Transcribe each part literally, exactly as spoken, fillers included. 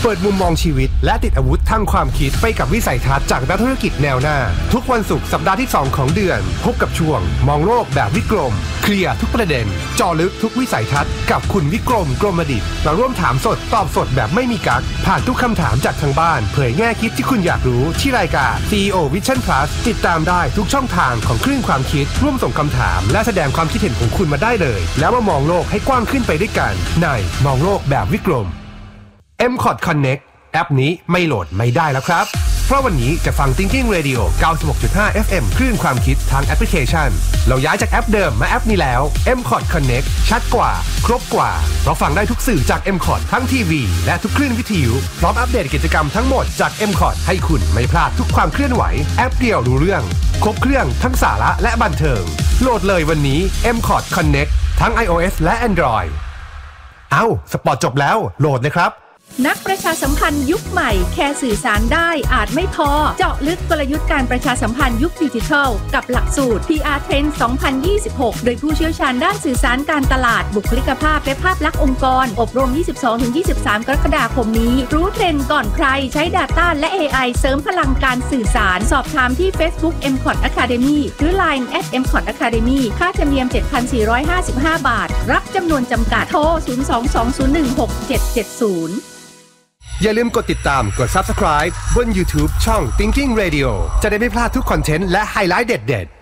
เปิดมุมมองชีวิตและติดอาวุธทางความคิดไปกับวิสัยทัศน์จากนักธุรกิจแนวหน้าทุกวันศุกร์สัปดาห์ที่สองของเดือนพบกับช่วงมองโลกแบบวิกรมเคลียร์ทุกประเด็นเจาะลึกทุกวิสัยทัศน์กับคุณวิกรมกรมดิษฐ์มาร่วมถามสดตอบสดแบบไม่มีกั๊กผ่านทุกคำถามจากทางบ้านเผยแง่คิดที่คุณอยากรู้ที่รายการ ซี อี โอ Vision Plus ติดตามได้ทุกช่องทางของคลื่นความคิดร่วมส่งคำถามและแสดงความคิดเห็นของคุณมาได้เลยแล้วมามองโลกให้กว้างขึ้นไปด้วยกันในมองโลกแบบวิกรม เอ็ม คอท Connect แอปนี้ไม่โหลดไม่ได้แล้วครับเพราะวันนี้จะฟัง Thinking Radio เก้าสิบหกจุดห้า เอฟ เอ็ม คลื่นความคิดทางแอปพลิเคชันเราย้ายจากแอปเดิมมาแอปนี้แล้ว เอ็ม คอท Connect ชัดกว่าครบกว่าเพราะฟังได้ทุกสื่อจาก เอ็ม คอท ทั้งทีวีและทุกคลื่นวิทยุพร้อมอัปเดตกิจกรรมทั้งหมดจาก เอ็ม คอท ให้คุณไม่พลาดทุกความเคลื่อนไหวแอปเดียวรู้เรื่องครบเครื่องทั้งสาระและบันเทิงโหลดเลยวันนี้ เอ็ม คอท Connect ทั้ง iOS และ Android เอ้าสปอร์ตจบแล้วโหลดเลยครับนักประชาสัมพันธ์ยุคใหม่แค่สื่อสารได้อาจไม่พอเจาะลึกกลยุทธ์การประชาสัมพันธ์ยุคดิจิทัลกับหลักสูตร พี อาร์ Trend สองพันยี่สิบหกโดยผู้เชี่ยวชาญด้านสื่อสารการตลาดบุคลิกภาพและภาพลักษณ์องค์กรอบรม ยี่สิบสองถึงยี่สิบสาม กรกฎาคมนี้รู้เทรนด์ก่อนใครใช้ Data และ เอ ไอ เสริมพลังการสื่อสารสอบถามที่ Facebook เอ็ม คอท Academy หรือ ไลน์ แอท เอ็ม คอท Academy ค่าธรรมเนียม เจ็ดพันสี่ร้อยห้าสิบห้า บาทรับจำนวนจำกัดโทรศูนย์ สอง สอง ศูนย์ หนึ่ง หก เจ็ด เจ็ด ศูนย์อย่าลืมกดติดตามกด Subscribe บน YouTube ช่อง Thinking Radio จะได้ไม่พลาดทุกคอนเทนต์และไฮไลท์เด็ด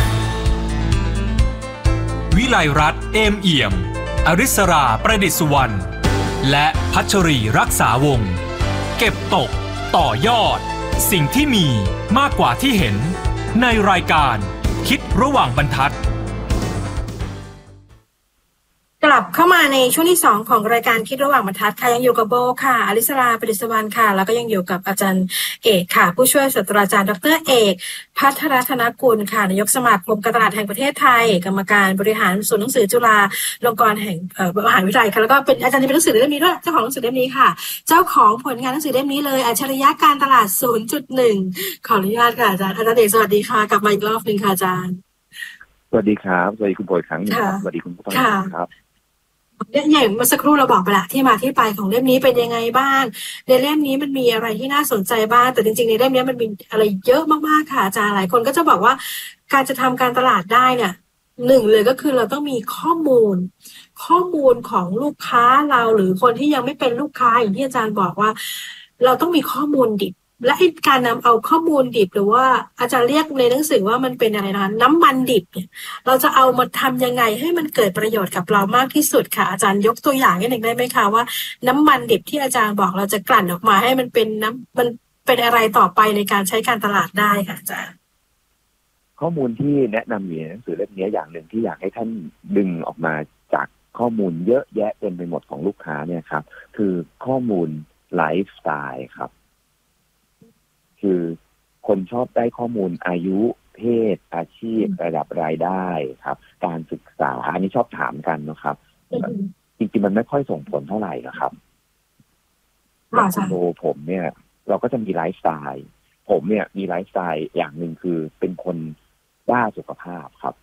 ๆวิไลรัตน์เอมเอี่ยมอริศราประดิษฐ์สุวรรณและพัชรีรักษาวงศ์เก็บตกต่อยอดสิ่งที่มีมากกว่าที่เห็นในรายการคิดระหว่างบรรทัดกลับเข้ามาในช่วงที่สองของรายการคิดระหว่างบรรทัดค่ะยังอยู่กับโบค่ะอลิสราประดิษฐ์สุวรรณค่ะแล้วก็ยังอยู่กับอาจารย์เอกค่ะผู้ช่วยศาสตราจารย์ดรเอกภัทรธนกุลค่ะนายกสมาคมการตลาดแห่งประเทศไทยกรรมการบริหารศูนย์หนังสือจุฬาลงกรณ์แห่งเอ่อมหาวิทยาลัยค่ะแล้วก็เป็นอาจารย์ที่เป็นหนังสือเล่มนี้ด้วยเจ้าของหนังสือเล่มนี้ค่ะเจ้าของผลงานหนังสือเล่มนี้เลยอัจฉริยะการตลาด ศูนย์จุดหนึ่ง ขออนุญาตค่ะอาจารย์อาจารย์เอกสวัสดีค่ะกลับมาอีกรอบนึงค่ะอาจารย์สวัสดีครับสวัสดีคุณโบยครั้งนึงครับสวัสดีคุณผู้ฟังครับเนี่ยอย่างเมื่อสักครู่เราบอกไปละที่มาที่ไปของเล่มนี้เป็นยังไงบ้างในเล่มนี้มันมีอะไรที่น่าสนใจบ้างแต่จริงๆในเล่มนี้มันมีอะไรเยอะมากๆค่ะอาจารย์หลายคนก็จะบอกว่าการจะทำการตลาดได้เนี่ยหนึ่งเลยก็คือเราต้องมีข้อมูลข้อมูลของลูกค้าเราหรือคนที่ยังไม่เป็นลูกค้าอย่างที่อาจารย์บอกว่าเราต้องมีข้อมูลดิบและการนำเอาข้อมูลดิบหรือว่าอาจารย์เรียกในหนังสือว่ามันเป็นอะไรนะน้ำมันดิบเนี่ยเราจะเอามาทำยังไงให้มันเกิดประโยชน์กับเรามากที่สุดค่ะอาจารย์ยกตัวอย่างให้หนึ่งได้ไหมคะว่าน้ำมันดิบที่อาจารย์บอกเราจะกลั่นออกมาให้มันเป็นน้ำมันเป็นอะไรต่อไปในการใช้การตลาดได้ค่ะอาจารย์ข้อมูลที่แนะนำอยู่ในหนังสือเล่มนี้อย่างหนึ่งที่อยากให้ท่านดึงออกมาจากข้อมูลเยอะแยะเต็มไปหมดของลูกค้าเนี่ยครับคือข้อมูลไลฟ์สไตล์ครับคือคนชอบได้ข้อมูลอายุเพศอาชีพระดับรายได้ครับการศึกษาอันนี้ชอบถามกันนะครับจริงๆมันไม่ค่อยส่งผลเท่าไหร่นะครับคอนโดผมเนี่ยเราก็จะมีไลฟ์สไตล์ผมเนี่ยมีไลฟ์สไตล์อย่างหนึ่งคือเป็นคนบ้าสุขภาพครับ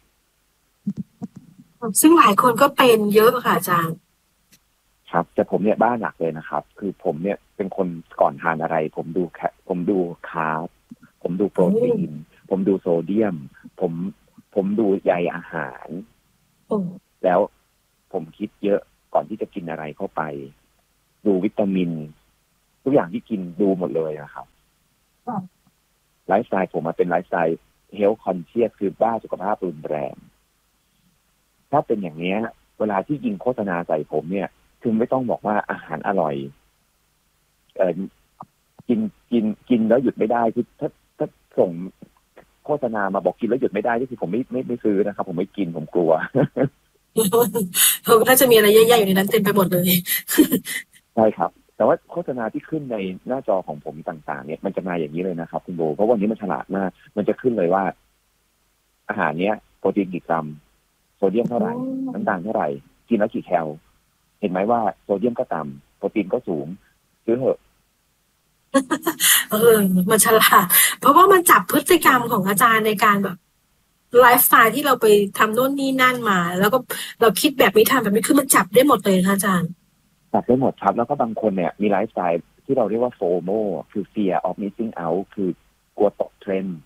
ซึ่งหลายคนก็เป็นเยอะค่ะอาจารย์ครับแต่ผมเนี่ยบ้าหนักเลยนะครับคือผมเนี่ยเป็นคนก่อนทานอะไรผมดูผมดูคาร์บผมดูโปรตีนผมดูโซเดียมผมผมดูใยอาหารแล้วผมคิดเยอะก่อนที่จะกินอะไรเข้าไปดูวิตามินทุกอย่างที่กินดูหมดเลยนะครับไลฟ์สไตล์ผมมาเป็นไลฟ์สไตล์เฮลท์คอนเชียสคือบ้าสุขภาพรุนแรงถ้าเป็นอย่างนี้เวลาที่ยิงโฆษณาใส่ผมเนี่ยคือไม่ต้องบอกว่าอาหารอร่อยเอ่อกินกินกินแล้วหยุดไม่ได้คือถ้าถ้าส่งโฆษณามาบอกกินแล้วหยุดไม่ได้นี่คือผมไม่ไม่ไม่ซื้อนะครับผมไม่กินผมกลัวเขาน่าจะมีอะไรแย่ๆอยู่ในนั้นเต็มไปหมดเลยใช่ครับแต่ว่าโฆษณาที่ขึ้นในหน้าจอของผมต่างๆเนี่ยมันจะมาอย่างนี้เลยนะครับคุณโบเพราะวันนี้มันฉลาดมากมันจะขึ้นเลยว่าอาหารเนี้ยโปรตีนกี่กรัมโซเดียมเท่าไหร่น้ำตาลเท่าไหร่กินแล้วกี่แคลเห็นไหมว่าโซเดียมก็ต่ำโปรตีนก็สูงซื้อเถอะเออมันฉลาดเพราะว่ามันจับพฤติกรรมของอาจารย์ในการแบบไลฟ์สไตล์ที่เราไปทำโน่นนี่นั่นมาแล้วก็เราคิดแบบนี้ทำแบบนี้คือมันจับได้หมดเลยค่ะอาจารย์ตัดได้หมดครับแล้วก็บางคนเนี่ยมีไลฟ์สไตล์ที่เราเรียกว่าโฟโมคือ fear of missing out คือกลัวตกเทรนด์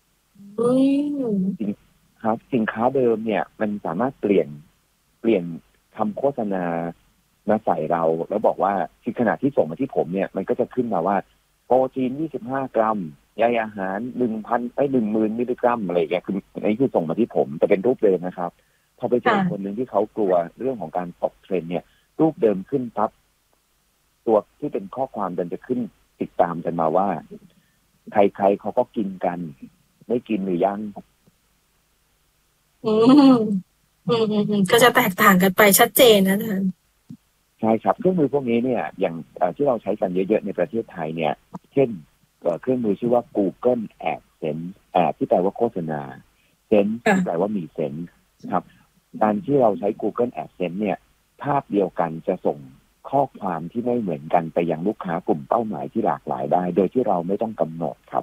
จริงครับสินค้าเดิมเนี่ยมันสามารถเปลี่ยนเปลี่ยนคำโฆษณามาใส่เราแล้วบอกว่าที่ขณะที่ส่งมาที่ผมเนี่ยมันก็จะขึ้นมาว่าโปรตีนยี่สิบห้ากรัมใยอาหาร หนึ่งพัน ไป หนึ่งหมื่น มิลลิกรัมอะไรอย่างเงี้ยคืออันนี้คือส่งมาที่ผมแต่เป็นรูปเดิมนะครับพอไปเจอคนหนึ่งที่เขากลัวเรื่องของการตกเทรนด์เนี่ยรูปเดิมขึ้นปั๊บตัวที่เป็นข้อความมันจะขึ้นติดตามกันมาว่าใครๆเขาก็กินกันไม่กินหรือยังอืมอืมก็จะแตกต่างกันไปชัดเจนนะท่านใช่ครับเครื่องมือพวกนี้เนี่ยอย่างที่เราใช้กันเยอะๆในประเทศไทยเนี่ยเช่นเครื่องมือชื่อว่า Google AdSense แอดที่แปลว่าโฆษณาเซนส์ที่แปลว่ามีเซนส์ครับการที่เราใช้ Google AdSense เนี่ยภาพเดียวกันจะส่งข้อความที่ไม่เหมือนกันไปยังลูกค้ากลุ่มเป้าหมายที่หลากหลายได้โดยที่เราไม่ต้องกำหนดครับ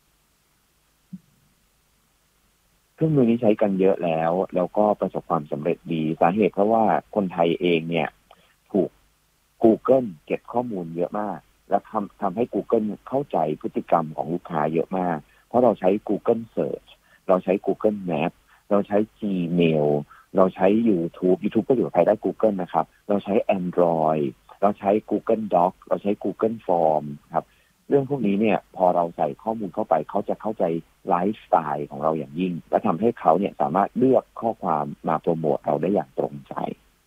เครื่องมือนี้ใช้กันเยอะแล้วแล้วก็ประสบความสำเร็จดีสาเหตุเพราะว่าคนไทยเองเนี่ยถูก Google เก็บข้อมูลเยอะมากและทำทำให้ Google เข้าใจพฤติกรรมของลูกค้าเยอะมากเพราะเราใช้ Google Search เราใช้ Google Map เราใช้ Gmail เราใช้ YouTube YouTube ก็อยู่ภายใต้ Google นะครับเราใช้ Android เราใช้ Google Doc เราใช้ Google Form ครับเรื่องพวกนี้เนี่ยพอเราใส่ข้อมูลเข้าไปเขาจะเข้าใจไลฟ์สไตล์ของเราอย่างยิ่งและทำให้เขาเนี่ยสามารถเลือกข้อความมาโปรโมทเราได้อย่างตรงใจ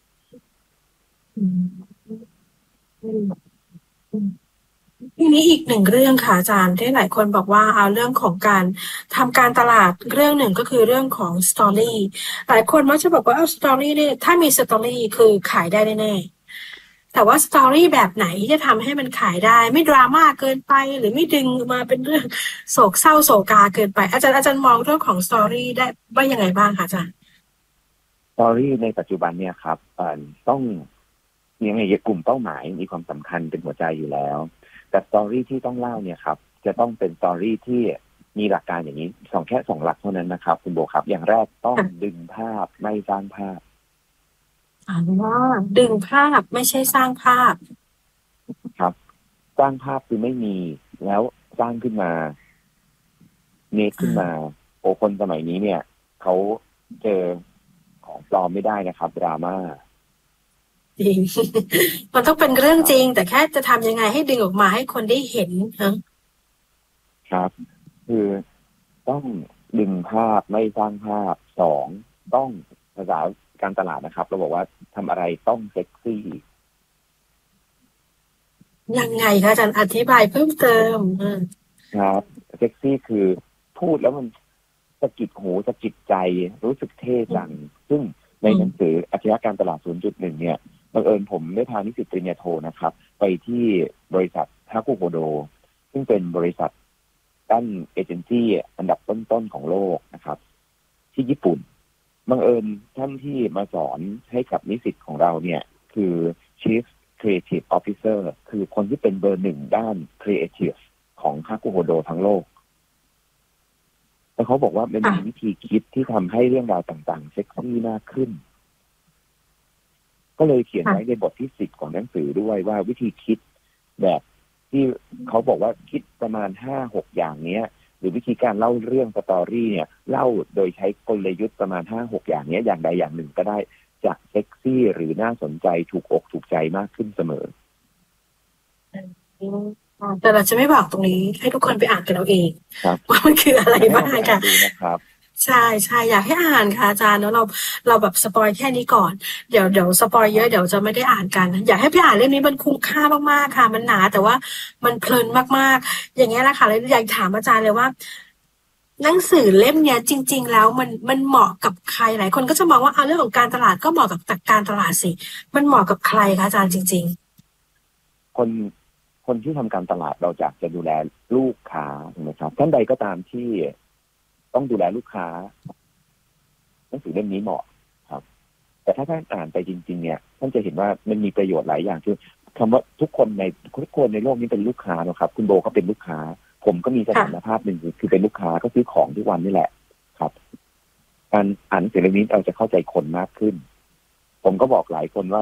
ทีนี้อีกหนึ่งเรื่องค่ะอาจารย์ที่หลายคนบอกว่าเอาเรื่องของการทำการตลาดเรื่องหนึ่งก็คือเรื่องของสตอรี่หลายคนมักจะบอกว่าเอาสตอรี่เนี่ยถ้ามีสตอรี่คือขายได้แน่ๆแต่ว่าสตอรี่แบบไหนที่จะทำให้มันขายได้ไม่ดราม่าเกินไปหรือไม่ดึงมาเป็นเรื่องโศกเศร้าโศกาเกินไปอาจารย์อาจารย์มองเรื่องของสตอรี่ได้ว่ายังไงบ้างคะอาจารย์สตอรี่ในปัจจุบันเนี่ยครับต้องยังไงกลุ่มเป้าหมายมีความสำคัญเป็นหัวใจอยู่แล้วแต่สตอรี่ที่ต้องเล่าเนี่ยครับจะต้องเป็นสตอรี่ที่มีหลักการอย่างนี้สองแค่สองหลักเท่านั้นนะครับคุณโบครับอย่างแรกต้องดึงภาพไม่สร้างภาพอ่าว่าดึงภาพไม่ใช่สร้างภาพครับสร้างภาพคือไม่มีแล้วสร้างขึ้นมาเมคขึ้นมาโอ้คนสมัยนี้เนี่ยเขาเจอของปลอมไม่ได้นะครับดราม่าจริงมันต้องเป็นเรื่องจริงแต่แค่จะทำยังไงให้ดึงออกมาให้คนได้เห็นครับคือต้องดึงภาพไม่สร้างภาพสองต้องภาษาการตลาดนะครับเราบอกว่าทำอะไรต้องเซ็กซี่ยังไงคะอาจารย์อธิบายเพิ่มเติมครับเซ็กซี่คือพูดแล้วมันสะกิดหูสะกิดใจรู้สึกเท่จังซึ่งในหนังสืออาชญาการตลาด ศูนย์จุดหนึ่ง เนี่ยบังเอิญผมได้พานิสิตปริญญาโทนะครับไปที่บริษัทฮากุโฮโดซึ่งเป็นบริษัทด้านเอเจนซี่อันดับต้นๆของโลกนะครับที่ญี่ปุ่นบังเอิญท่านที่มาสอนให้กับนิสิตของเราเนี่ยคือ Chief Creative Officer คือคนที่เป็นเบอร์หนึ่งด้าน Creative ของฮากุโฮโดทั้งโลกแล้วเขาบอกว่ามันมีวิธีคิดที่ทำให้เรื่องราวต่างๆเซ็กซี่มากขึ้นก็เลยเขียนไว้ในบทที่สิบของหนังสือด้วยว่าวิธีคิดแบบที่เขาบอกว่าคิดประมาณ ห้าหก อย่างเนี้ยหรือวิธีการเล่าเรื่องสตอรี่เนี่ยเล่าโดยใช้กลยุทธ์ประมาณ ห้าหก อย่างเนี้ยอย่างใดอย่างหนึ่งก็ได้จะเซ็กซี่หรือน่าสนใจถูกอกถูกใจมากขึ้นเสมอแต่เราจะไม่บอกตรงนี้ให้ทุกคนไปอ่านกันเอาเองว่ามันคืออะไรบ้างค่ะใช่ใช่อยากให้อ่านค่ะอาจารย์แล้วเราเราแบบสปอยแค่นี้ก่อนเดี๋ยวเดี๋ยวสปอยเยอะเดี๋ยวจะไม่ได้อ่านกันอยากให้ไปอ่านเล่มนี้มันคุ้มค่ามากๆค่ะมันหนาแต่ว่ามันเพลินมากๆอย่างเงี้ยแหละค่ะแล้วอยากถามอาจารย์เลยว่าหนังสือเล่มเนี้ยจริงๆแล้วมันมันเหมาะกับใครหลายคนก็จะมองว่าเอาเรื่องของการตลาดก็เหมาะกับการตลาดสิมันเหมาะกับใครคะอาจารย์จริงๆคนคนที่ทำการตลาดเราอยากจะดูแลลูกค้าถูกไหมครับท่านใดก็ตามที่ต้องดูแลลูกค้าหนังสือเล่มนี้เหมาะครับแต่ถ้าท่านอ่านไปจริงๆเนี่ยท่านจะเห็นว่ามันมีประโยชน์หลายอย่างคือคำว่าทุกคนในทุกคนในโลกนี้เป็นลูกค้านะครับคุณโบก็เป็นลูกค้าผมก็มีสถานภาพหนึ่งคือเป็นลูกค้าก็ซื้อของทุกวันนี่แหละครับการอ่านหนังสือเล่มนี้เราจะเข้าใจคนมากขึ้นผมก็บอกหลายคนว่า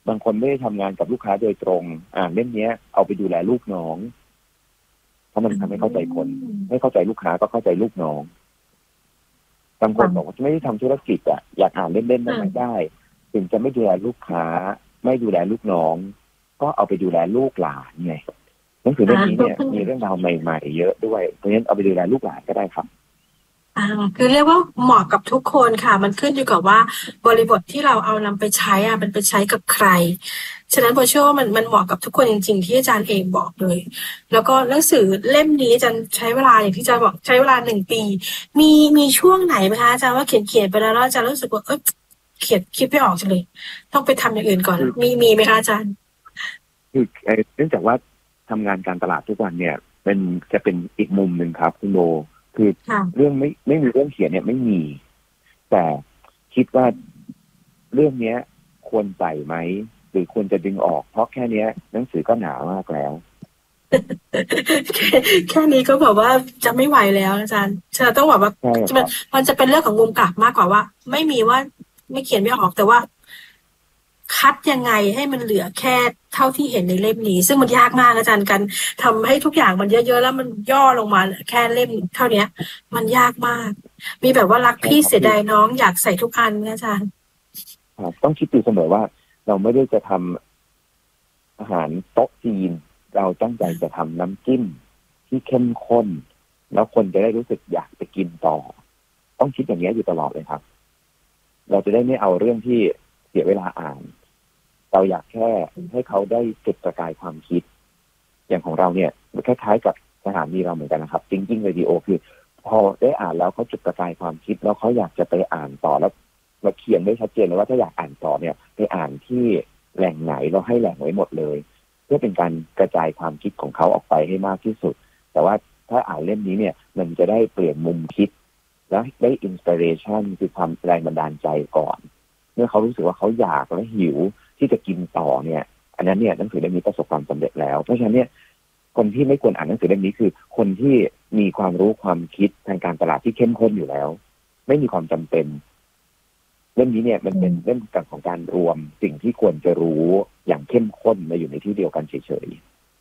บางคนไม่ได้ทำงานกับลูกค้าโดยตรงอ่านเล่มนี้เอาไปดูแลลูกน้องเพราะมันทำให้เข้าใจคนไม่เข้าใจลูกค้าก็เข้าใจลูกน้องบางคนบอกว่าไม่ได้ทำธุรกิจอ่ะอยากอ่านเล่นๆได้ไม่ได้ถึงจะไม่ดูแลลูกค้าไม่ดูแลลูกน้องก็เอาไปดูแลลูกหลานไงหนังสือเล่มนี้เนี่ยมีเรื่องราวใหม่ๆเยอะด้วยเพราะฉะนั้นเอาไปดูแลลูกหลานก็ได้ครับอ่าคือเรียกว่าเหมาะกับทุกคนค่ะมันขึ้นอยู่กับว่าบริบทที่เราเอานำไปใช้อ่ะมันไปใช้กับใครฉะนั้นโบเชื่อว่ามันมันเหมาะกับทุกคนจริงๆที่อาจารย์เองบอกเลยแล้วก็หนังสือเล่มนี้อาจารย์ใช้เวลาอย่างที่อาจารย์บอกใช้เวลาหนึ่งปีมีมีช่วงไหนไหมคะอาจารย์ว่าเขียนเขียนไปแล้วแล้วอาจารย์รู้สึกว่าเออเขียนคิดไม่ออกจังเลยต้องไปทำอย่างอื่นก่อนมีมีไหมคะอาจารย์คือเนื่องจากว่าทำงานการตลาดทุกวันเนี่ยเป็นจะเป็นอีกมุมหนึ่งครับคุณโบคือเรื่องไม่ไม่มีเรื่องเขียนเนี่ยไม่มีแต่คิดว่าเรื่องเนี้ยควรใส่ไหมหรือควรจะดึงออกเพราะแค่เนี้ยหนังสือก็หนามากแล้วแค่แค่นี้ก็แบบว่าจะไม่ไหวแล้วอาจารย์จะต้องแบบว่ามันมันจะเป็นเรื่องของมุมกลับมากกว่าว่าไม่มีว่าไม่เขียนไม่ออกแต่ว่าคัดยังไงให้มันเหลือแค่เท่าที่เห็นในเล่มนี้ซึ่งมันยากมากอาจารย์กันทำให้ทุกอย่างมันเยอะๆแล้วมันย่อลงมาแค่เล่มเท่านี้มันยากมากมีแบบว่ารักพี่เสียดายน้องอยากใส่ทุกอันอาจารย์ต้องคิดอยู่เสมอว่าเราไม่ได้จะทำอาหารโต๊ะจีนเราตั้งใจจะทำน้ำจิ้มที่เข้มข้นแล้วคนจะได้รู้สึกอยากไปกินต่อต้องคิดอย่างนี้อยู่ตลอดเลยครับเราจะได้ไม่เอาเรื่องที่เสียเวลาอ่านเราอยากแค่ให้เขาได้จุดประกายความคิดอย่างของเราเนี่ยคล้ายๆกับสถานีเราเหมือนกันนะครับ Thinking Radio คือพอได้อ่านแล้วเขาจุดประกายความคิดแล้วเขาอยากจะไปอ่านต่อแล้วเราเขียนได้ชัดเจนเลยว่าถ้าอยากอ่านต่อเนี่ยไปอ่านที่แหล่งไหนเราให้แหล่งไว้หมดเลยเพื่อเป็นการกระจายความคิดของเขาออกไปให้มากที่สุดแต่ว่าถ้าอ่านเล่มนี้เนี่ยมันจะได้เปลี่ยนมุมคิดและได้อินสปิเรชันคือความแรงบันดาลใจก่อนเมื่อเขารู้สึกว่าเขาอยากและหิวที่จะกินต่อเนี่ยอันนั้นเนี่ยหนังสือเล่มนี้ประสบความสำเร็จแล้วเพราะฉะนั้นเนี่ยคนที่ไม่ควรอ่านหนังสือเล่มนี้คือคนที่มีความรู้ความคิดทางการตลาดที่เข้มข้นอยู่แล้วไม่มีความจำเป็นเล่มนี้เนี่ยมันเป็นเรื่องของการรวมสิ่งที่ควรจะรู้อย่างเข้มข้นมาอยู่ในที่เดียวกันเฉย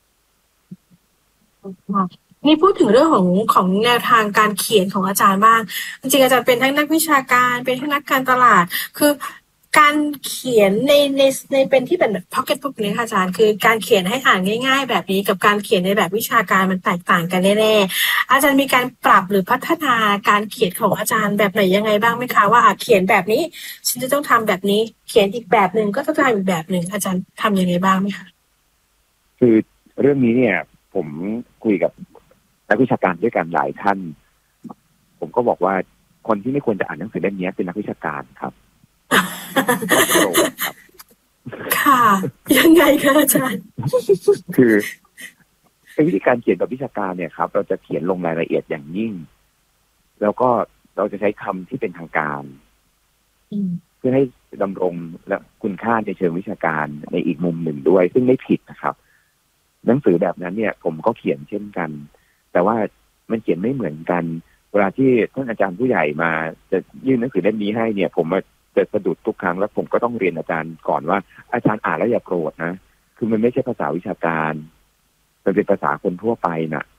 ๆนี่พูดถึงเรื่องของของแนวทางการเขียนของอาจารย์บ้างจริงๆอาจารย์เป็นทั้งนักวิชาการเป็นทั้งนักการตลาดคือการเขียนในในในเป็นที่เป็นแบบ pocket book นี้ค่ะอาจารย์คือการเขียนให้อ่านง่ายๆแบบนี้กับการเขียนในแบบวิชาการมันแตกต่างกันแน่ๆอาจารย์มีการปรับหรือพัฒนาการเขียนของอาจารย์แบบไหนยังไงบ้างไหมคะว่าเขียนแบบนี้ฉันจะต้องทำแบบนี้เขียนอีกแบบหนึ่งก็ต้องทำอีกแบบหนึ่งอาจารย์ทำยังไงบ้างไหมคะคือเรื่องนี้เนี่ยผมคุยกับนักวิชาการด้วยกันหลายท่านผมก็บอกว่าคนที่ไม่ควรจะอ่านหนังสือเล่มนี้เป็นนักวิชาการครับค่ะยังไงคะอาจารย์คือวิธีการเขียนแบบวิชาการเนี่ยครับเราจะเขียนลงรายละเอียดอย่างยิ่งแล้วก็เราจะใช้คำที่เป็นทางการเพื่อให้ดำรงและคุณค่าในเชิงวิชาการในอีกมุมหนึ่งด้วยซึ่งไม่ผิดนะครับหนังสือแบบนั้นเนี่ยผมก็เขียนเช่นกันแต่ว่ามันเขียนไม่เหมือนกันเวลาที่ท่านอาจารย์ผู้ใหญ่มาจะยื่นหนังสือเล่มนี้ให้เนี่ยผมจะสะดุดทุกครั้งแล้วผมก็ต้องเรียนอาจารย์ก่อนว่าอาจารย์อ่านแล้วอย่าโกรธนะคือมันไม่ใช่ภาษาวิชาการมันเป็นภาษาคนทั่วไปน่ะ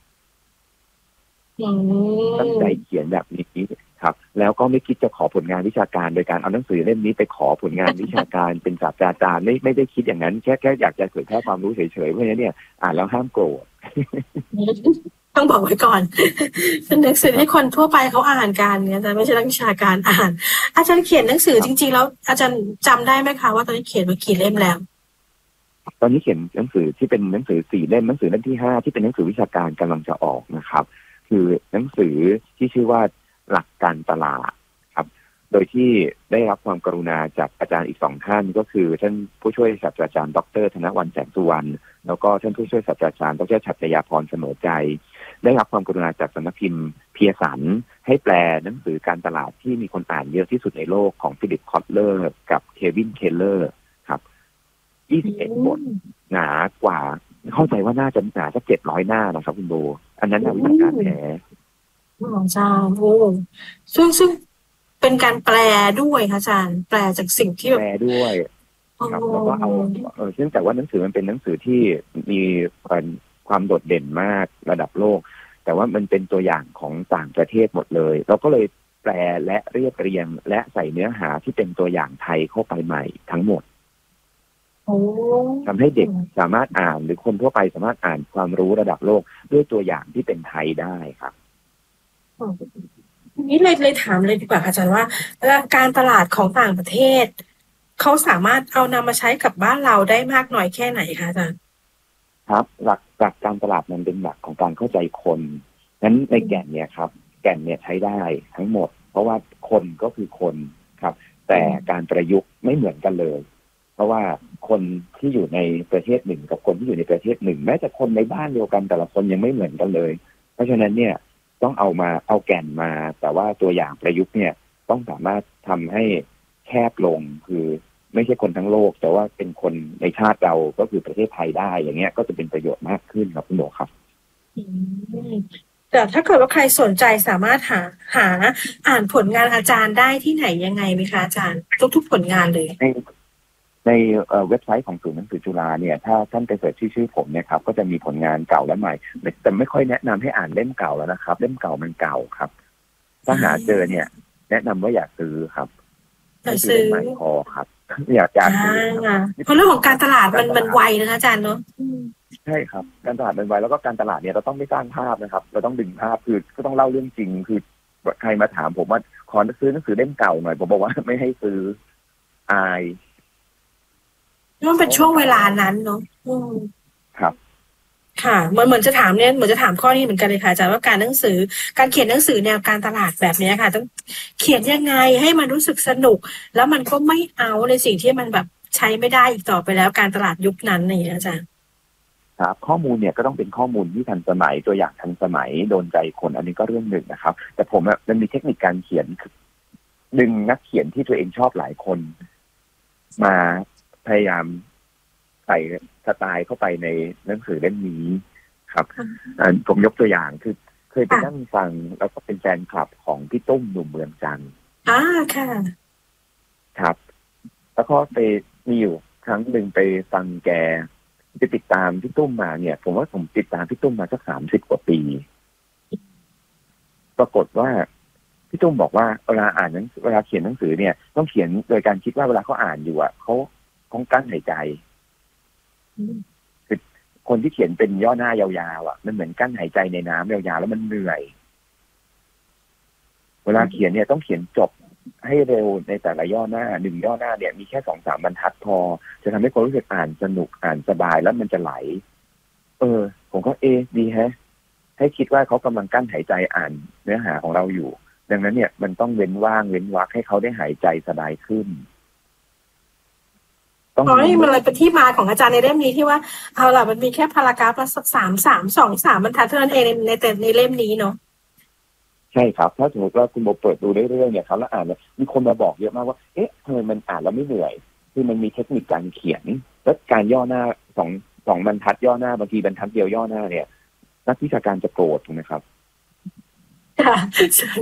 ตั้งใจเขียนแบบนี้ครับแล้วก็ไม่คิดจะขอผลงานวิชาการโดยการเอาหนังสือเล่มนี้ไปขอผลงานวิชาการเป็นศาสตราจารย์ไม่ไม่ได้คิดอย่างนั้นแค่แค่อยากจะเผยแพร่ความรู้เฉยๆเพราะฉะนั้นเนี่ยอ่านแล้วห้ามโกรธต้องบอกไว้ก่อนเป็นหนังสือให้คนทั่วไปเขาอ่านกันเนี่ยแต่ไม่ใช่นักวิชาการอ่านอาจารย์เขียนหนังสือจริงๆแล้วอาจารย์จำได้ไหมคะว่าตอนนี้เขียนมากี่เล่มแล้วตอนนี้เขียนหนังสือที่เป็นหนังสือสี่เล่มหนังสือเล่มที่ห้าที่เป็นหนังสือวิชาการกำลังจะออกนะครับคือหนังสือที่ชื่อว่าหลักการตลาดครับโดยที่ได้รับความกรุณาจากอาจารย์อีกสองท่านก็คือท่านผู้ช่วยศาสตราจารย์ดร.ธนวรรณแสงสุวรรณแล้วก็ท่านผู้ช่วยศาสตราจารย์ดร.ฉัตรยาพรเสมอใจได้รับความกรุณาจากสำนักพิมพ์เพียสันให้แปลหนังสือการตลาดที่มีคนอ่านเยอะที่สุดในโลกของฟิลิปคอตเลอร์กับเควินเคลเลอร์ครับยี่สิบเอ็ดบทหนากว่าเข้าใจว่าน่าจะหนาสักเจ็ดร้อยหน้านะครับคุณโบอันนั้นวิชาการแท้อาจารย์โอ้ซึ่งซึ่งเป็นการแปลด้วยค่ะอาจารย์แปลจากสิ่งที่แบบแปลด้วยครับแล้วก็เอาเออเนื่องจากว่าหนังสือมันเป็นหนังสือที่มีความโดดเด่นมากระดับโลกแต่ว่ามันเป็นตัวอย่างของต่างประเทศหมดเลยเราก็เลยแปลและเรียบเรียงและใส่เนื้อหาที่เป็นตัวอย่างไทยเข้าไปใหม่ทั้งหมดทำให้เด็กสามารถอ่านหรือคนทั่วไปสามารถอ่านความรู้ระดับโลกด้วยตัวอย่างที่เป็นไทยได้ครับนี้เลยเลยถามเลยดีกว่าอาจารย์ว่าการตลาดของต่างประเทศเขาสามารถเอานำมาใช้กับบ้านเราได้มากน้อยแค่ไหนคะอาจารย์ครับหลักหลักการตลาดมันเป็นหลักของการเข้าใจคนนั้นในแก่นเนี่ยครับแก่นเนี่ยใช้ได้ทั้งหมดเพราะว่าคนก็คือคนครับแต่การประยุกต์ไม่เหมือนกันเลยเพราะว่าคนที่อยู่ในประเทศหนึ่งกับคนที่อยู่ในประเทศหนึ่งแม้แต่คนในบ้านเดียวกันแต่ละคนยังไม่เหมือนกันเลยเพราะฉะนั้นเนี่ยต้องเอามาเอาแก่นมาแต่ว่าตัวอย่างประยุกต์เนี่ยต้องสามารถทำให้แคบลงคือไม่ใช่คนทั้งโลกแต่ว่าเป็นคนในชาติเราก็คือประเทศไทยได้อย่างเงี้ยก็จะเป็นประโยชน์มากขึ้นครับคุณหมอครับแต่ถ้าเกิดว่าใครสนใจสามารถหาหาอ่านผลงานอาจารย์ได้ที่ไหนยังไงไหมคะอาจารย์ทุกๆผลงานเลยในในเว็บไซต์ของศูนย์หนังสือจุฬาเนี่ยถ้าท่านไปเสิร์ชชื่อชื่อผมเนี่ยครับก็จะมีผลงานเก่าและใหม่แต่ไม่ค่อยแนะนำให้อ่านเล่มเก่าแล้วนะครับเล่มเก่ามันเก่าครับถ้าหาเจอเนี่ยแนะนำว่าอย่าซื้อครับซื้อใหม่พอครับอยากจะซื้อเพราะเรื่องของการตลาดมันมันไวนะคะอาจารย์เนาะใช่ครับการตลาดมันไวแล้วก็การตลาดเนี่ยเราต้องไม่สร้างภาพนะครับเราต้องดึงภาพคือก็ต้องเล่าเรื่องจริงคือใครมาถามผมว่าขอซื้อหนังสือเล่มเก่าหน่อยผมบอกว่าไม่ให้ซื้ออายมันเป็นช่วงเวลานั้นเนาะครับค่ะเหมือนเหมือนจะถามเนี่ยเหมือนจะถามข้อนี้เหมือนกันเลยค่ะอาจารย์ว่าการหนังสือการเขียนหนังสือแนวการตลาดแบบนี้ค่ะต้องเขียนยังไงให้มันรู้สึกสนุกแล้วมันก็ไม่เอาในสิ่งที่มันแบบใช้ไม่ได้อีกต่อไปแล้วการตลาดยุคนั้นนี่อาจารย์ครับข้อมูลเนี่ยก็ต้องเป็นข้อมูลที่ทันสมัยตัวอย่างทันสมัยโดนใจคนอันนี้ก็เรื่องหนึ่งนะครับแต่ผมอ่ะมันมีเทคนิคการเขียนดึงนักเขียนที่ตัวเองชอบหลายคนมาพยายามใส่สไตล์เข้าไปในหนังสือเล่มนี้ครับผมยกตัวอย่างคือเคยไปนั่งฟังแล้วก็เป็นแฟนคลับของพี่ตุ้มหนุ่มเมืองจันทร์อ่าค่ะครับแล้วก็ไปมีอยู่ครั้งหนึ่งไปฟังแกจะติดตามพี่ตุ้มมาเนี่ยผมว่าผมติดตามพี่ตุ้มมาสักสามสิบกว่าปีปรากฏว่าพี่ตุ้มบอกว่าเวลาอ่านหนังสือเวลาเขียนหนังสือเนี่ยต้องเขียนโดยการคิดว่าเวลาเขาอ่านอยู่อ่ะเขาต้องกั้นหายใจคือคนที่เขียนเป็นย่อหน้ายาวๆอ่ะมันเหมือนกั้นหายใจในน้ำยาวๆแล้วมันเหนื่อยเวลาเขียนเนี่ยต้องเขียนจบให้เร็วในแต่ละย่อหน้าหนึ่งย่อหน้าเนี่ยมีแค่สองสามบรรทัดพอจะทำให้คนรู้สึกอ่านสนุกอ่านสบายแล้วมันจะไหลเออผมก็เอดีแฮะให้คิดว่าเขากำลังกั้นหายใจอ่านเนื้อหาของเราอยู่ดังนั้นเนี่ยมันต้องเว้นว่างเว้นวรรคให้เขาได้หายใจสบายขึ้นอ๋อนี่มันเลยเป็นที่มาของอาจารย์ในเล่มนี้ที่ว่าเอาล่ะมันมีแค่พารากราฟละสามสามสองสามบรรทัดเท่านั้นเองในในแต่ในเล่มนี้เนาะใช่ครับถ้าสมมติว่าคุณโบเปิดดูเรื่อยๆเนี่ยครับแล้วอ่านแล้วมีคนมาบอกเยอะมากว่าเอ๊ะทำไมมันอ่านแล้วไม่เหนื่อยคือมันมีเทคนิคการเขียนและการย่อหน้าสองสองบรรทัดย่อหน้าบางทีบรรทัดเดียวย่อหน้าเนี่ยนักวิชาการจะโกรธถูกไหมครับค่ะใช่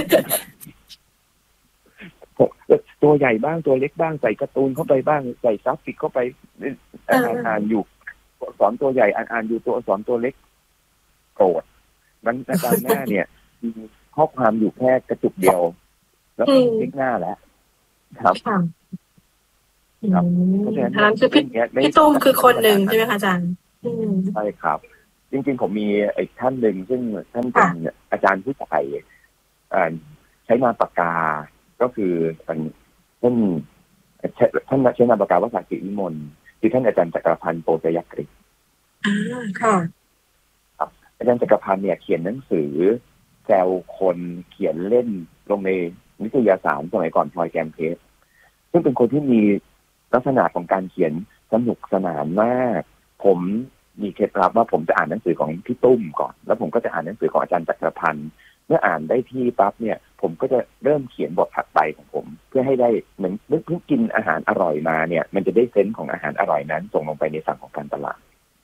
ตัวใหญ่บ้างตัวเล็กบ้างใส่การ์ตูนเข้าไปบ้างใส่กราฟิกเข้าไปอ่านอ่านอยู่สอนตัวใหญ่อ่านอ่านอยู่ตัวสอนตัวเล็กโกรธมันอาจารย์หน้าเนี่ยข้อความอยู่แค่กระจุกเดียวแล้วพลิกหน้าแล้วครับครับเพราะฉะนั้นคือพี่พี่ตุ้มคือคนหนึ่งใช่ไหมคะอาจารย์ใช่ครับจริงๆผมมีอีกท่านหนึ่งซึ่งท่านเป็นอาจารย์ผู้ใหญ่ใช้นามปากกาก็คือท่านท่านท่านใช้นามปากกาว่าสักกิวิมลคือท่านอาจารย์จักรพันธ์โปจยกฤษอ่าค่ะครับอาจารย์จักรพันธ์เนี่ยเขียนหนังสือแซวคนเขียนเล่นลงในนิตยสารสมัยก่อนพลอยแกมเพสซึ่งเป็นคนที่มีลักษณะของการเขียนสนุกสนานมากผมมีเคล็ดลับว่าผมจะอ่านหนังสือของพี่ตุ้มก่อนแล้วผมก็จะอ่านหนังสือของอาจารย์จักรพันธ์เมื่ออ่านได้ที่ปั๊บเนี่ยผมก็จะเริ่มเขียนบทถัดไปของผมเพื่อให้ได้เหมือนเพิ่งกินอาหารอร่อยมาเนี่ยมันจะได้เซนส์ของอาหารอร่อยนั้นส่งลงไปในฝั่งของการตลาด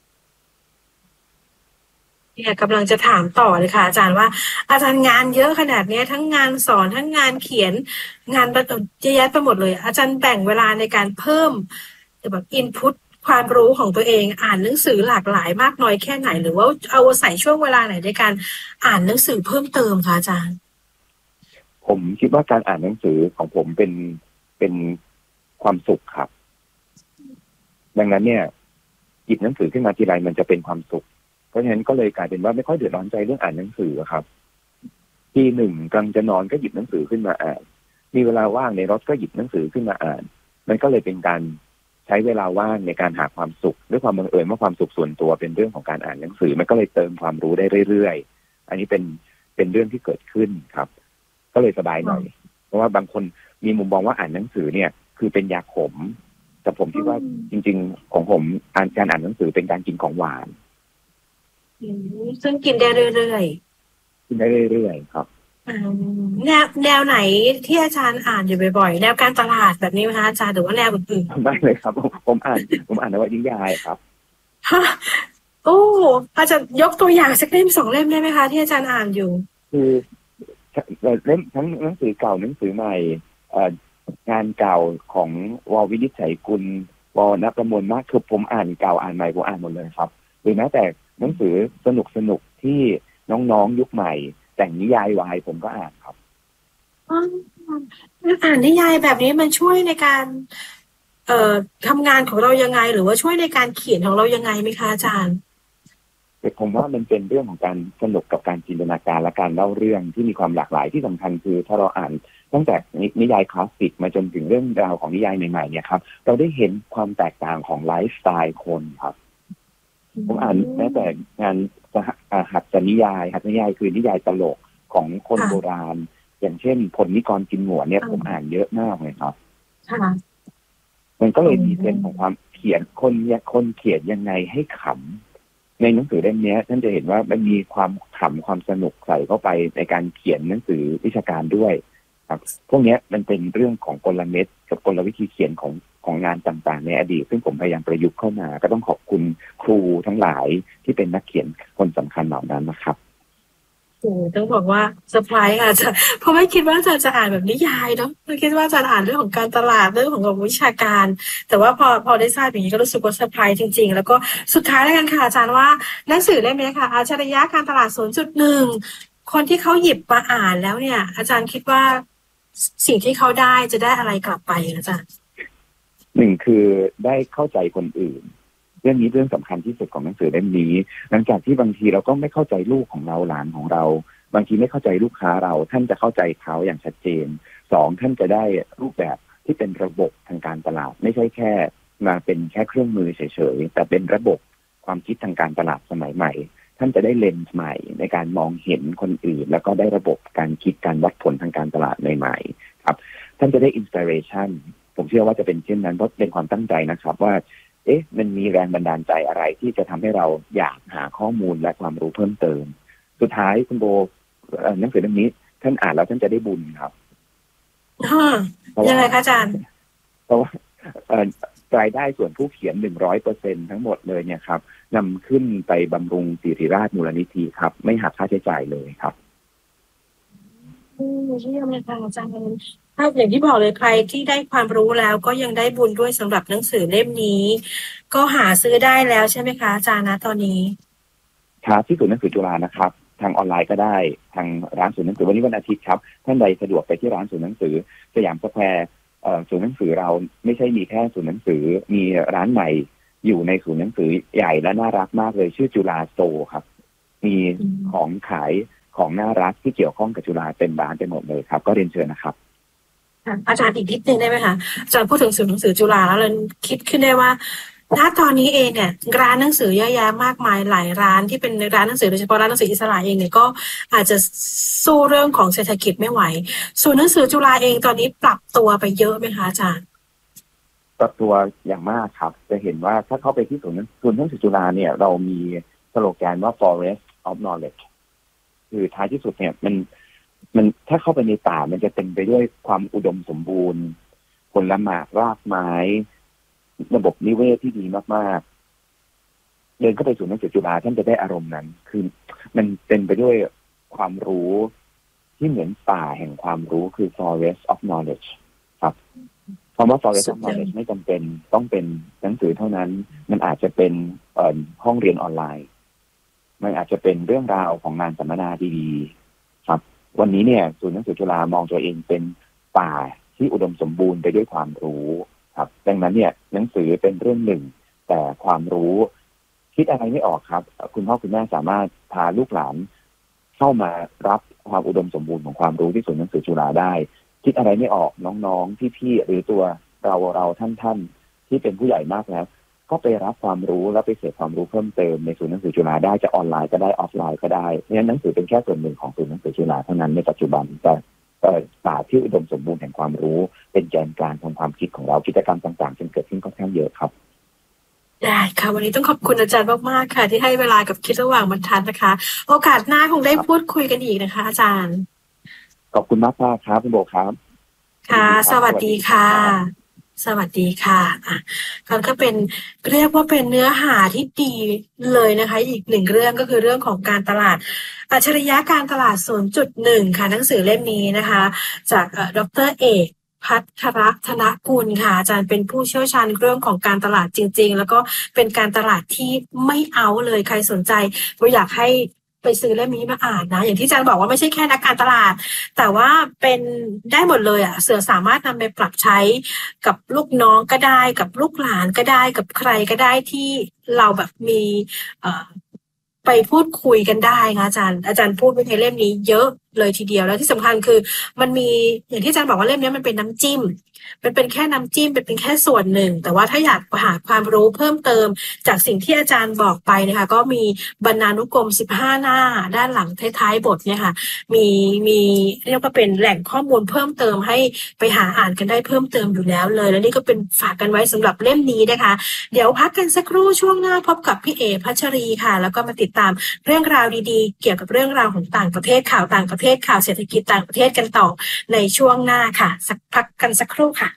เนี่ยกำลังจะถามต่อเลยค่ะอาจารย์ว่าอาจารย์งานเยอะขนาดนี้ทั้งงานสอนทั้งงานเขียนงานเยอะแยะไปหมดเลยอาจารย์แบ่งเวลาในการเพิ่มแบบอินพุตความรู้ของตัวเองอ่านหนังสือหลากหลายมากน้อยแค่ไหนหรือว่าเอาใส่ช่วงเวลาไหนในการอ่านหนังสือเพิ่มเติมคะอาจารย์ผมคิดว่าการอ่านหนังสือของผมเป็นเป็นความสุขครับดังนั้นเนี่ยหยิบหนังสือขึ้นมาทีไรมันจะเป็นความสุขเพราะฉะนั้นก็เลยกลายเป็นว่าไม่ค่อยเดือดร้อนใจเรื่องอ่านหนังสือครับทีหนึ่งกำลังจะนอนก็หยิบหนังสือขึ้นมาอ่านมีเวลาว่างในรถก็หยิบหนังสือขึ้นมาอ่านมันก็เลยเป็นการใช้เวลาว่างในการหาความสุขด้วยความบังเอิญว่าความสุขส่วนตัวเป็นเรื่องของการอ่านหนังสือมันก็เลยเติมความรู้ได้เรื่อยๆอันนี้เป็นเป็นเรื่องที่เกิดขึ้นครับก็เลยสบายหน่อยเพราะว่าบางคนมีมุมมองว่าอ่านหนังสือเนี่ยคือเป็นยาขมแต่ผมคิดว่าจริงๆของผมการอ่านหนังสือเป็นการกินของหวานซึ่งกินได้เรื่อยๆกินได้เรื่อยๆครับแนวแนวไหนที่อาจารย์อ่านอยู่บ่อยๆแนวการตลาดแบบนี้ไหมคะอาจารย์หรือว่าแนวอื่นๆไม่เลยครับผมอ่านผมอ่านนวนิยายครับฮะโอ้อาจารย์ยกตัวอย่างสักเล่มสองเล่มได้ไหมคะที่อาจารย์อ่านอยู่คือเล่มทั้งหนังสือเก่าหนังสือใหม่งานเก่าของวอวินิจฉัยกุลวอนับประมวลมากคือผมอ่านเก่าอ่านใหม่ผมอ่านหมดเลยครับหรือแม้แต่หนังสือสนุกสนุกที่น้องๆยุคใหม่แต่งนิยายวายผมก็อ่านครับอ่านนิยายแบบนี้มันช่วยในการเอ่อทำงานของเรายังไงหรือว่าช่วยในการเขียนของเรายังไงไหมคะอาจารย์แต่ผมว่ามันเป็นเรื่องของการสนุกกับการจินตนาการและการเล่าเรื่องที่มีความหลากหลายที่สำคัญคือถ้าเราอ่านตั้งแต่นิยายคลาสสิกมาจนถึงเรื่องราวของนิยายใหม่ๆเนี่ยครับเราได้เห็นความแตกต่างของไลฟ์สไตล์คนครับผมอ่านแม้แต่งานหัตถนิยายหัตถนิยายคือนิยายตลกของคนโบราณอย่างเช่นพลนิกรกินหัวเนี่ยผมอ่านเยอะมากเลยครับมันก็เลยมีเซนของความเขียนคนคนเขียนยังไงให้ขำในหนังสือเล่มนี้ท่านจะเห็นว่ามันมีความขำความสนุกใส่เข้าไปในการเขียนหนังสือวิชาการด้วยครับพวกนี้มันเป็นเรื่องของกลเม็ดกับกลวิธีเขียนของของงานต่างๆในอดีตซึ่งผมพยายามประยุกต์เข้ามาก็ต้องขอบคุณครูทั้งหลายที่เป็นนักเขียนคนสำคัญเหล่านั้นนะครับโอ้ต้องบอกว่าเซอร์ไพรส์ค่ะจะเพราะไม่คิดว่าจะจะอ่านแบบนิยายเนาะไม่คิดว่าจะอ่านเรื่องของการตลาดเรื่องของวิชาการแต่ว่าพอพอได้ทราบอย่างนี้ก็รู้สึกว่าเซอร์ไพรส์จริงๆแล้วก็สุดท้ายแล้วกันค่ะอาจารย์ว่าหนังสือเล่มนี้ค่ะอัจฉริยะการตลาด ศูนย์จุดหนึ่ง คนที่เขาหยิบมาอ่านแล้วเนี่ยอาจารย์คิดว่าสิ่งที่เขาได้จะได้อะไรกลับไปอาจารย์หนึ่งคือได้เข้าใจคนอื่นเรื่องนี้เรื่องสำคัญที่สุดของหนังสือเล่มนี้หลังจากที่บางทีเราก็ไม่เข้าใจลูกของเราหลานของเราบางทีไม่เข้าใจลูกค้าเราท่านจะเข้าใจเขาอย่างชัดเจนสองท่านจะได้รูปแบบที่เป็นระบบทางการตลาดไม่ใช่แค่มาเป็นแค่เครื่องมือเฉยๆแต่เป็นระบบความคิดทางการตลาดสมัยใหม่ท่านจะได้เลนส์ใหม่ในการมองเห็นคนอื่นแล้วก็ได้ระบบการคิดการวัดผลทางการตลาดใหม่ๆครับท่านจะได้อินสปิเรชันผมเชื่อว่าจะเป็นเช่นนั้นเพราะเป็นความตั้งใจนะครับว่าเอ๊ะมันมีแรงบันดาลใจอะไรที่จะทำให้เราอยากหาข้อมูลและความรู้เพิ่มเติมสุดท้ายคุณโบหนังสือเล่มนี้ท่านอ่านแล้วท่านจะได้บุญครับยังไงคะอาจารย์เพราะว่ารายได้ส่วนผู้เขียน หนึ่งร้อยเปอร์เซ็นต์ ทั้งหมดเลยเนี่ยครับนำขึ้นไปบำรุงศิริราชมูลนิธิครับไม่หักค่าใช้จ่ายเลยครับอืมเยี่ยมเลยค่ะอาจารย์ถ้าอย่างที่บอกเลยใครที่ได้ความรู้แล้วก็ยังได้บุญด้วยสำหรับหนังสือเล่มนี้ก็หาซื้อได้แล้วใช่ไหมคะอาจารย์นะตอนนี้ครับที่ศูนย์หนังสือจุฬานะครับทางออนไลน์ก็ได้ทางร้านศูนย์หนังสือวันนี้วันอาทิตย์ครับท่านใดสะดวกไปที่ร้านศูนย์หนังสือสยามสแควร์ศูนย์หนังสือเราไม่ใช่มีแค่ศูนย์หนังสือมีร้านใหม่อยู่ในศูนย์หนังสือใหญ่และน่ารักมากเลยชื่อจุฬาโซครับมีของขายของน่ารักที่เกี่ยวข้องกับจุฬาเต็มร้านไปหมดเลยครับก็เรียนเชิญนะครับอาจารย์อีกนิดนึงได้ไหมคะอาจารย์พูดถึงศูนย์หนังสือจุฬาแล้วเราคิดขึ้นได้ว่าณตอนนี้เองเนี่ยร้านหนังสือเยอะแยะมากมายหลายร้านที่เป็นร้านหนังสือโดยเฉพาะร้านหนังสืออิสระเองเนี่ยก็อาจจะสู้เรื่องของเศรษฐกิจไม่ไหวศูนย์หนังสือจุฬาเองตอนนี้ปรับตัวไปเยอะไหมคะอาจารย์ปรับตัวอย่างมากครับจะเห็นว่าถ้าเข้าไปที่ศูนย์ศูนย์หนังสือจุฬาเนี่ยเรามีสโลแกนว่า forest of knowledge คือท้ายที่สุดเนี่ยมันมันถ้าเข้าไปในป่ามันจะเต็มไปด้วยความอุดมสมบูรณ์ผลไม้รากไม้ระบบนิเวศที่ดีมากๆเดินเข้าไปสู่หนังสือจุฬาท่านจะได้อารมณ์นั้นคือมันเป็นไปด้วยความรู้ที่เหมือนป่าแห่งความรู้คือ forest of knowledge ครับคำว่า forest of knowledge ไม่จำเป็นต้องเป็นหนังสือเท่านั้นมันอาจจะเป็นเอ่อห้องเรียนออนไลน์มันอาจจะเป็นเรื่องราวของงานสัมมนาดีๆครับวันนี้เนี่ยศูนย์หนังสือจุฬามองตัวเองเป็นป่าที่อุดมสมบูรณ์ไปด้วยความรู้ครับดังนั้นเนี่ยหนังสือเป็นเรื่องหนึ่งแต่ความรู้คิดอะไรไม่ออกครับคุณพ่อคุณแม่สามารถพาลูกหลานเข้ามารับความอุดมสมบูรณ์ของความรู้ที่ศูนย์หนังสือจุฬาได้คิดอะไรไม่ออกน้องๆพี่ๆหรือตัวเราเราท่านๆที่เป็นผู้ใหญ่มากแล้วก็ไปรับความรู้แล้วไปเสพความรู้เพิ่มเติมในศูนย์หนังสือจุฬาได้จะออนไลน์ก็ได้ออฟไลน์ก็ได้เพราะฉะนั้นหนังสือเป็นแค่ส่วนหนึ่งของศูนย์หนังสือจุฬาเท่านั้นในปัจจุบันแต่ศาสตร์ที่อุดมสมบูรณ์แห่งความรู้เป็นแกนกลางของความคิดของเรากิจกรรมต่างๆจึงเกิดขึ้นค่อนข้างเยอะครับได้ค่ะวันนี้ต้องขอบคุณอาจารย์มากๆค่ะที่ให้เวลากับคิดระหว่างบรรทัดนะคะโอกาสหน้าคงได้พูดคุยกันอีกนะคะอาจารย์ขอบคุณมากมากครับคุณโบครับค่ะสวัสดีค่ะสวัสดีค่ะอ่ะก็เป็นเรียกว่าเป็นเนื้อหาที่ดีเลยนะคะอีกหนึ่งเรื่องก็คือเรื่องของการตลาดอัจฉริยะการตลาด ศูนย์จุดหนึ่ง ค่ะหนังสือเล่มนี้นะคะจากดร.เอกภัทรธนกุลค่ะอาจารย์เป็นผู้เชี่ยวชาญเรื่องของการตลาดจริงๆแล้วก็เป็นการตลาดที่ไม่เอาเลยใครสนใจก็อยากให้ไปซื้อเล่มนี้มาอ่านนะอย่างที่อาจารย์บอกว่าไม่ใช่แค่นักการตลาดแต่ว่าเป็นได้หมดเลยอ่ะเสือสามารถนำไปปรับใช้กับลูกน้องก็ได้กับลูกหลานก็ได้กับใครก็ได้ที่เราแบบมีเอ่อไปพูดคุยกันได้นะอาจารย์อาจารย์พูดในเล่มนี้เยอะเลยทีเดียวแล้วที่สำคัญคือมันมีอย่างที่อาจารย์บอกว่าเล่มนี้มันเป็นน้ำจิ้มมันเป็นแค่น้ำจิ้มเป็นเป็นแค่ส่วนหนึ่งแต่ว่าถ้าอยากหาความรู้เพิ่มเติมจากสิ่งที่อาจารย์บอกไปนะคะก็มีบรรณานุกรมสิบห้าหน้าด้านหลังท้ายๆบทเนี่ยค่ะมีมีเรียกว่าเป็นแหล่งข้อมูลเพิ่มเติมให้ไปหาอ่านกันได้เพิ่มเติมอยู่แล้วเลยแล้วนี่ก็เป็นฝากกันไว้สำหรับเล่มนี้นะคะเดี๋ยวพักกันสักครู่ช่วงหน้าพบกับพี่เอพัชรีค่ะแล้วก็มาติดตามเรื่องราวดีๆเกี่ยวกับเรื่องราวของต่างประเทศข่าวต่างประเทศข่าวเศรษฐกิจต่างประเทศกันต่อในช่วงหน้าค่ะสักพักกันสักครู่ค่ะ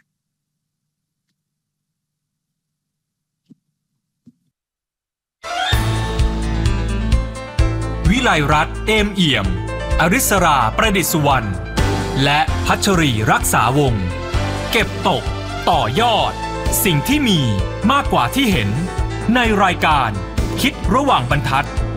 วิไลรัตน์เอมเอี่ยมอริสราประดิษฐ์สุวรรณและพัชรีรักษาวงศ์เก็บตกต่อยอดสิ่งที่มีมากกว่าที่เห็นในรายการคิดระหว่างบรรทัด